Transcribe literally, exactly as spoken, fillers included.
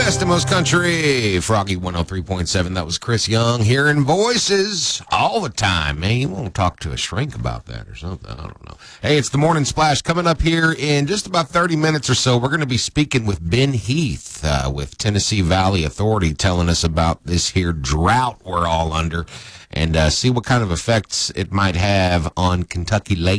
best in most country. Froggy one oh three point seven. That was Chris Young. Hearing voices all the time. Man, you won't talk to a shrink about that or something. I don't know. Hey, it's the Morning Splash. Coming up here in just about thirty minutes or so, we're going to be speaking with Ben Heath uh, with Tennessee Valley Authority, telling us about this here drought we're all under and uh, see what kind of effects it might have on Kentucky Lake